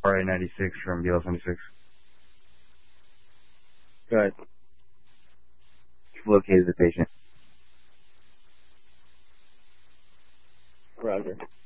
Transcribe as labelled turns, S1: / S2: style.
S1: RA96 from BL76.
S2: Go ahead.
S1: Located the patient.
S2: Roger.